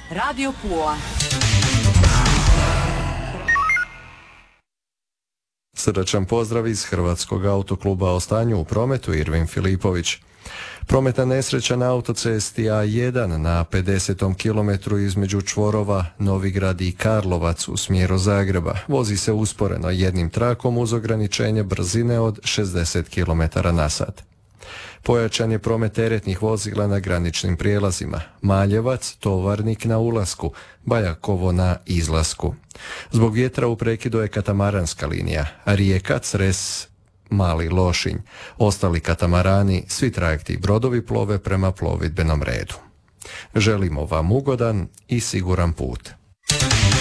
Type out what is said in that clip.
Radio Pula. Srdačan pozdrav iz Hrvatskog autokluba o stanju u prometu, Irvin Filipović. Prometna nesreća na autocesti A1 na 50. kilometru između čvorova Novigrad i Karlovac u smjeru Zagreba. Vozi se usporeno jednim trakom uz ograničenje brzine od 60 km na sat. Pojačan je promet teretnih vozila na graničnim prijelazima. Maljevac, Tovarnik na ulasku, Bajakovo na izlasku. Zbog vjetra u prekidu je katamaranska linija, Rijeka, Cres, Mali Lošinj. Ostali katamarani, svi trajekti i brodovi plove prema plovidbenom redu. Želimo vam ugodan i siguran put.